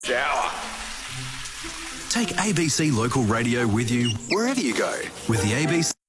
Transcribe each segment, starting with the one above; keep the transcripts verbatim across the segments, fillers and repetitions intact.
Hour. Take A B C Local Radio with you wherever you go with the A B C.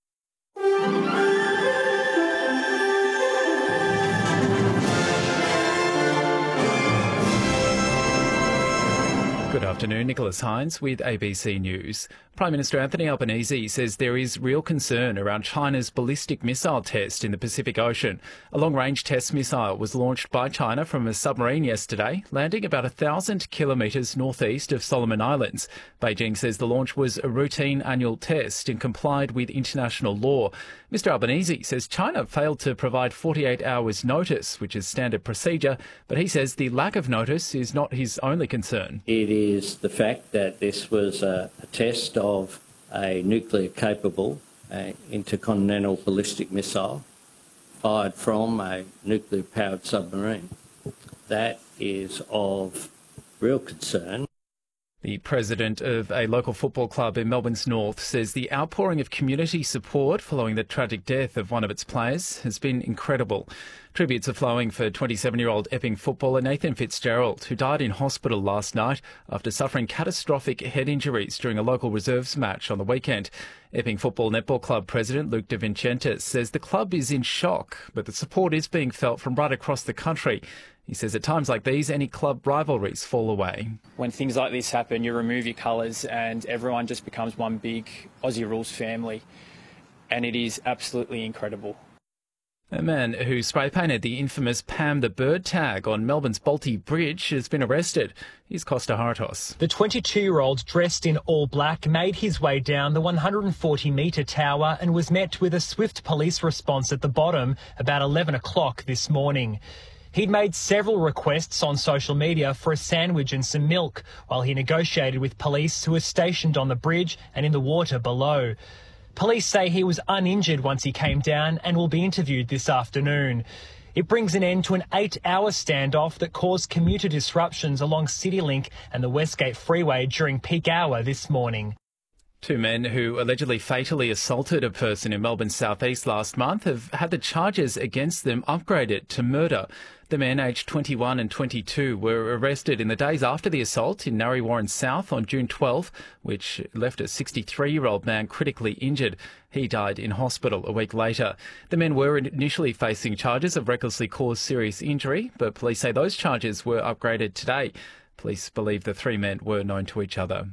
Good afternoon, Nicholas Hines with A B C News. Prime Minister Anthony Albanese says there is real concern around China's ballistic missile test in the Pacific Ocean. A long-range test missile was launched by China from a submarine yesterday, landing about a thousand kilometres northeast of Solomon Islands. Beijing says the launch was a routine annual test and complied with international law. Mister Albanese says China failed to provide forty-eight hours notice, which is standard procedure, but he says the lack of notice is not his only concern. It is the fact that this was a, a test of a nuclear-capable uh, intercontinental ballistic missile fired from a nuclear-powered submarine. That is of real concern. The president of a local football club in Melbourne's north says the outpouring of community support following the tragic death of one of its players has been incredible. Tributes are flowing for twenty-seven-year-old Epping footballer Nathan Fitzgerald, who died in hospital last night after suffering catastrophic head injuries during a local reserves match on the weekend. Epping Football Netball Club president Luke De Vincentis says the club is in shock, but the support is being felt from right across the country. He says at times like these, any club rivalries fall away. When things like this happen, you remove your colours and everyone just becomes one big Aussie Rules family. And it is absolutely incredible. A man who spray-painted the infamous Pam the Bird tag on Melbourne's Bolte Bridge has been arrested. Here's Costa Hartos. The twenty-two-year-old, dressed in all black, made his way down the one hundred forty metre tower and was met with a swift police response at the bottom about eleven o'clock this morning. He'd made several requests on social media for a sandwich and some milk while he negotiated with police who were stationed on the bridge and in the water below. Police say he was uninjured once he came down and will be interviewed this afternoon. It brings an end to an eight-hour standoff that caused commuter disruptions along CityLink and the Westgate Freeway during peak hour this morning. Two men who allegedly fatally assaulted a person in Melbourne's southeast last month have had the charges against them upgraded to murder. The men, aged twenty-one and twenty-two, were arrested in the days after the assault in Narre Warren South on June twelfth, which left a sixty-three-year-old man critically injured. He died in hospital a week later. The men were initially facing charges of recklessly caused serious injury, but police say those charges were upgraded today. Police believe the three men were known to each other.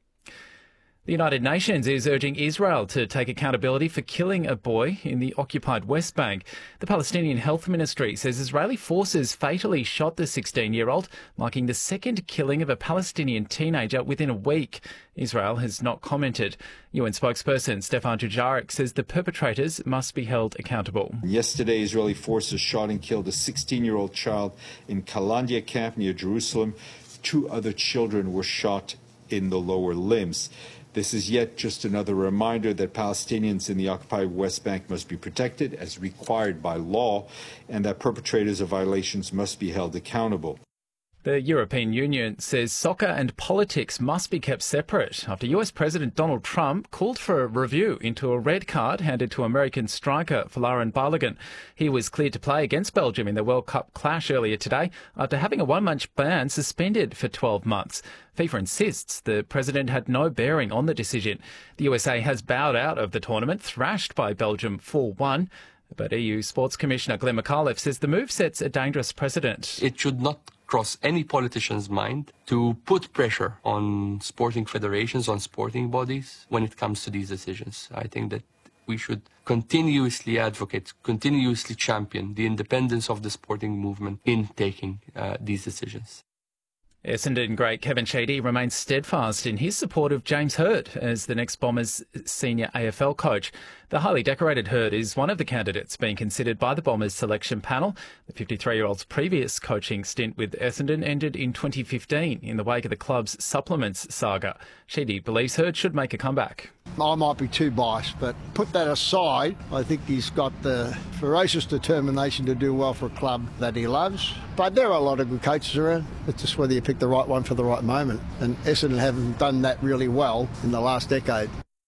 The United Nations is urging Israel to take accountability for killing a boy in the occupied West Bank. The Palestinian Health Ministry says Israeli forces fatally shot the sixteen-year-old, marking the second killing of a Palestinian teenager within a week. Israel has not commented. U N spokesperson Stefan Dujarric says the perpetrators must be held accountable. Yesterday, Israeli forces shot and killed a sixteen-year-old child in Kalandia camp near Jerusalem. Two other children were shot in the lower limbs. This is yet just another reminder that Palestinians in the occupied West Bank must be protected as required by law, and that perpetrators of violations must be held accountable. The European Union says soccer and politics must be kept separate after U S President Donald Trump called for a review into a red card handed to American striker Folarin Balogun. He was cleared to play against Belgium in the World Cup clash earlier today after having a one-match ban suspended for twelve months. FIFA insists the president had no bearing on the decision. The U S A has bowed out of the tournament, thrashed by Belgium four one. But E U Sports Commissioner Glenn McAuliffe says the move sets a dangerous precedent. It should not cross any politician's mind to put pressure on sporting federations, on sporting bodies when it comes to these decisions. I think that we should continuously advocate, continuously champion the independence of the sporting movement in taking uh, these decisions. Essendon great Kevin Sheedy remains steadfast in his support of James Hird as the next Bombers' senior A F L coach. The highly decorated Hird is one of the candidates being considered by the Bombers' selection panel. The fifty-three-year-old's previous coaching stint with Essendon ended in twenty fifteen in the wake of the club's supplements saga. Sheedy believes Hird should make a comeback. I might be too biased, but put that aside, I think he's got the ferocious determination to do well for a club that he loves. But there are a lot of good coaches around. It's just whether you pick the right one for the right moment. And Essendon haven't done that really well in the last decade.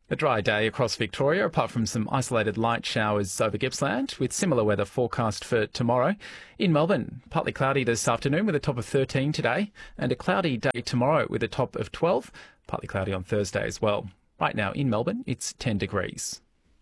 A dry day across Victoria, apart from some isolated light showers over Gippsland, with similar weather forecast for tomorrow. In Melbourne, partly cloudy this afternoon with a top of thirteen today, and a cloudy day tomorrow with a top of twelve, partly cloudy on Thursday as well. Right now in Melbourne, it's ten degrees.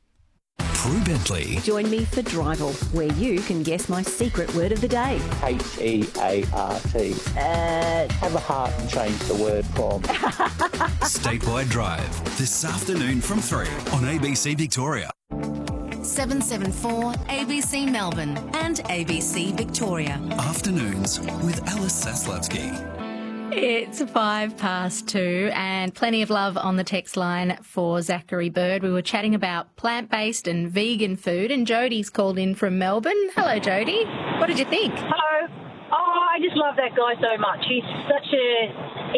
Prue Bentley. Join me for Drival, where you can guess my secret word of the day. H E A R T. Uh, Have a heart and change the word from. Statewide Drive, this afternoon from three on A B C Victoria. seven seven four A B C Melbourne and A B C Victoria. Afternoons with Alice Saslavsky. It's five past two and plenty of love on the text line for Zachary Bird. We were chatting about plant-based and vegan food, and Jodie's called in from Melbourne. Hello, Jodie. What did you think? Hello. Oh, I just love that guy so much. He's such a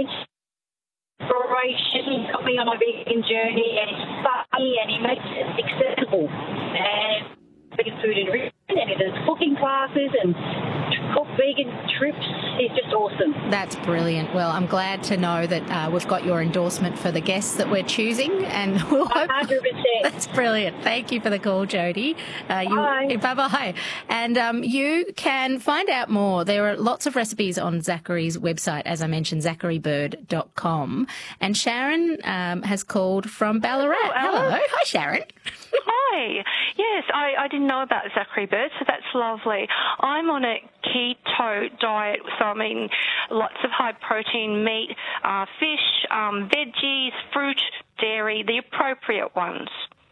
inspiration. He got me on my vegan journey, and he's funny, and he makes it accessible. And vegan food in Richmond, and he does cooking classes and cook vegan trips. He's just awesome. That's brilliant. Well, I'm glad to know that uh, we've got your endorsement for the guests that we're choosing, and we'll hope... one hundred percent. That's brilliant. Thank you for the call, Jodie. Uh, you... Bye. Bye-bye. And um, you can find out more. There are lots of recipes on Zachary's website, as I mentioned, zachary bird dot com. And Sharon um, has called from Ballarat. Hello, Hello. Hi, Sharon. Hi. Yes, I, I didn't know about Zachary Bird, so that's lovely. I'm on a keto diet, so I'm eating lots of high-protein meat, uh, fish, um, veggies, fruit, dairy, the appropriate ones.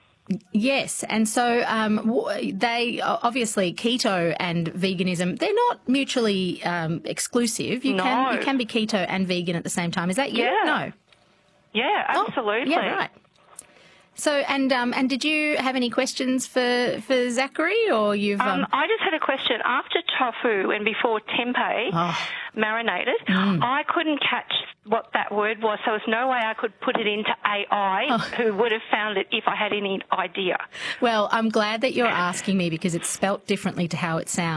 Yes, and so um, w- they obviously keto and veganism, they're not mutually um, exclusive. You No. can you can be keto and vegan at the same time. Is that you? Yeah. No. Yeah, absolutely. Oh, yeah, right. So and um, and did you have any questions for, for Zachary, or you've? Um... Um, I just had a question. After tofu and before tempeh Oh. marinated, Mm. I couldn't catch what that word was, so there was no way I could put it into A I, Oh. who would have found it if I had any idea. Well, I'm glad that you're asking me, because it's spelt differently to how it sounds.